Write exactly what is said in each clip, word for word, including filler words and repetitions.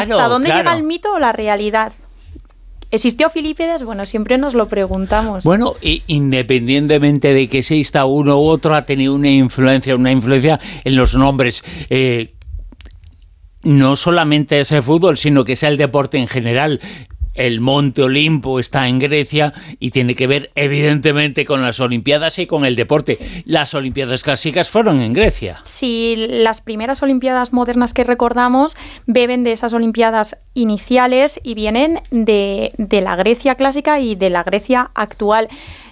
¿Hasta dónde claro. llega el mito o la realidad? ¿Existió Filipides? Bueno, siempre nos lo preguntamos. Bueno, y independientemente de que exista uno u otro, ha tenido una influencia, una influencia en los nombres. Eh, no solamente ese fútbol, sino que sea el deporte en general. El Monte Olimpo está en Grecia y tiene que ver evidentemente con las Olimpiadas y con el deporte. Sí. Las Olimpiadas clásicas fueron en Grecia. Sí, las primeras Olimpiadas modernas que recordamos beben de esas Olimpiadas iniciales y vienen de, de la Grecia clásica y de la Grecia actual.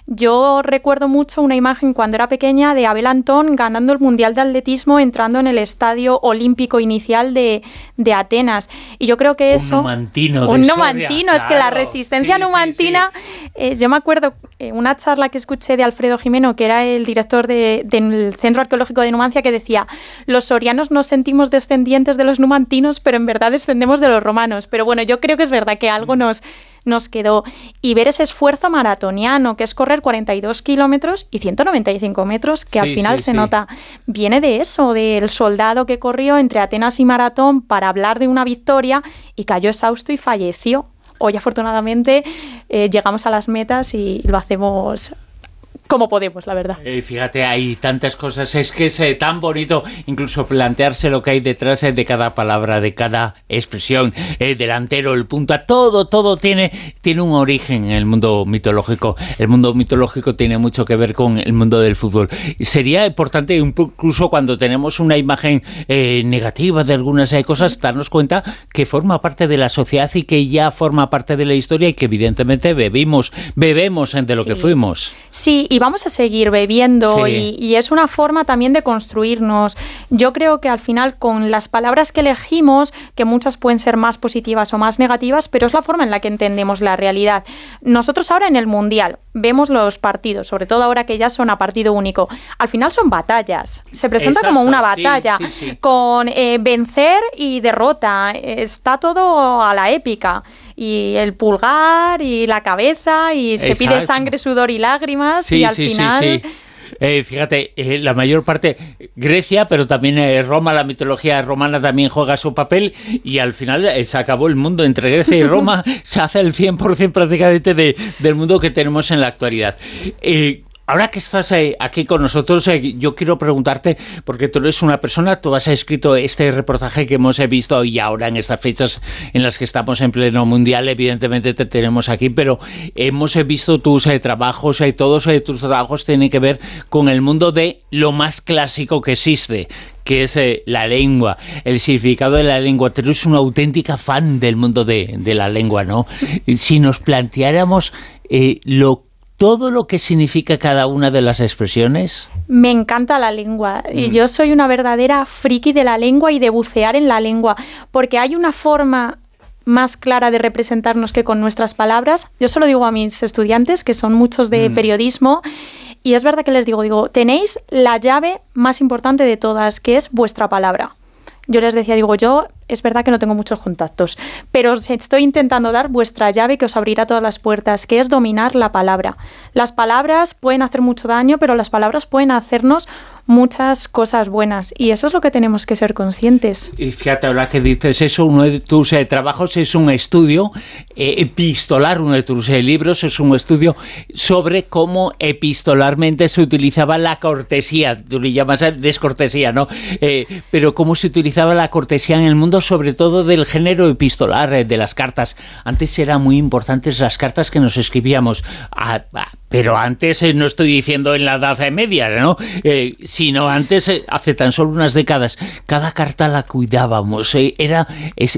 Yo recuerdo mucho una imagen cuando era pequeña de Abel Antón ganando el Mundial de Atletismo, entrando en el Estadio Olímpico Inicial de, de Atenas. Y yo creo que eso... Un numantino. Un de numantino, Soria, es que la claro. resistencia sí, numantina... Sí, sí. Eh, yo me acuerdo eh, una charla que escuché de Alfredo Jimeno, que era el director de, del Centro Arqueológico de Numancia, que decía: los sorianos nos sentimos descendientes de los numantinos, pero en verdad descendemos de los romanos. Pero bueno, yo creo que es verdad que algo nos... nos quedó. Y ver ese esfuerzo maratoniano, que es correr cuarenta y dos kilómetros y ciento noventa y cinco metros, que sí, al final sí, se sí. nota, viene de eso, del soldado que corrió entre Atenas y Maratón para hablar de una victoria y cayó exhausto y falleció. Hoy, afortunadamente, eh, llegamos a las metas y lo hacemos como podemos, la verdad. Eh, fíjate, hay tantas cosas, es que es eh, tan bonito incluso plantearse lo que hay detrás eh, de cada palabra, de cada expresión, eh, delantero, el punta, todo, todo tiene, tiene un origen en el mundo mitológico. El mundo mitológico tiene mucho que ver con el mundo del fútbol. Sería importante, incluso cuando tenemos una imagen eh, negativa de algunas eh, cosas, darnos cuenta que forma parte de la sociedad y que ya forma parte de la historia y que evidentemente bebimos, bebemos de lo sí. que fuimos. Sí, y vamos a seguir bebiendo sí. y, y es una forma también de construirnos. Yo creo que al final con las palabras que elegimos, que muchas pueden ser más positivas o más negativas, pero es la forma en la que entendemos la realidad. Nosotros ahora en el Mundial vemos los partidos, sobre todo ahora que ya son a partido único. Al final son batallas. Se presenta Exacto, como una batalla sí, sí, sí. con eh, vencer y derrota. Está todo a la épica. Y el pulgar y la cabeza y se Exacto. pide sangre, sudor y lágrimas sí, y al sí, final... Sí, sí. Eh, fíjate, eh, la mayor parte Grecia, pero también eh, Roma, la mitología romana también juega su papel y al final eh, se acabó el mundo. Entre Grecia y Roma se hace el cien por ciento prácticamente de, del mundo que tenemos en la actualidad. Eh, Ahora que estás eh, aquí con nosotros, eh, yo quiero preguntarte, porque tú eres una persona, tú has escrito este reportaje que hemos eh, visto y ahora en estas fechas en las que estamos en pleno mundial, evidentemente te tenemos aquí, pero hemos eh, visto tus eh, trabajos y eh, todos eh, tus trabajos tienen que ver con el mundo de lo más clásico que existe, que es eh, la lengua, el significado de la lengua. Tú eres una auténtica fan del mundo de, de la lengua, ¿no? Si nos planteáramos eh, lo todo lo que significa cada una de las expresiones. Me encanta la lengua y mm. yo soy una verdadera friki de la lengua y de bucear en la lengua, porque hay una forma más clara de representarnos que con nuestras palabras. Yo se lo digo a mis estudiantes, que son muchos de mm. periodismo, y es verdad que les digo, digo, tenéis la llave más importante de todas, que es vuestra palabra. Yo les decía, digo, yo es verdad que no tengo muchos contactos, pero os estoy intentando dar vuestra llave que os abrirá todas las puertas, que es dominar la palabra. Las palabras pueden hacer mucho daño, pero las palabras pueden hacernos muchas cosas buenas y eso es lo que tenemos que ser conscientes. Y fíjate, ahora que dices eso, uno de tus eh, trabajos es un estudio eh, epistolar, uno de tus eh, libros es un estudio sobre cómo epistolarmente se utilizaba la cortesía, tú le llamas descortesía, ¿no? Eh, pero cómo se utilizaba la cortesía en el mundo, sobre todo del género epistolar, eh, de las cartas. Antes eran muy importantes las cartas que nos escribíamos, ah, ah, pero antes eh, no estoy diciendo en la Edad Media, ¿no? Eh, sino antes, eh, hace tan solo unas décadas, cada carta la cuidábamos, eh, era... Es,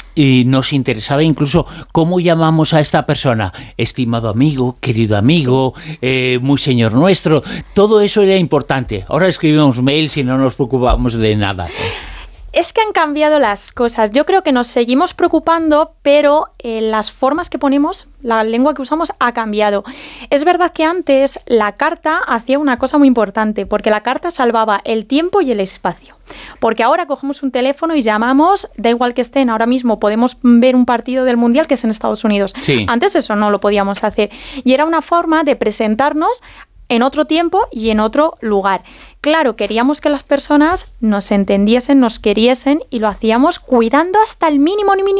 y nos interesaba incluso cómo llamamos a esta persona, estimado amigo, querido amigo, eh, muy señor nuestro, todo eso era importante. Ahora escribimos mails y no nos preocupamos de nada. Es que han cambiado las cosas. Yo creo que nos seguimos preocupando, pero eh, las formas que ponemos, la lengua que usamos ha cambiado. Es verdad que antes la carta hacía una cosa muy importante, porque la carta salvaba el tiempo y el espacio. Porque ahora cogemos un teléfono y llamamos, da igual que estén, ahora mismo podemos ver un partido del Mundial que es en Estados Unidos. Sí. Antes eso no lo podíamos hacer. Y era una forma de presentarnos en otro tiempo y en otro lugar. Claro, queríamos que las personas nos entendiesen, nos queriesen y lo hacíamos cuidando hasta el mínimo, mínimo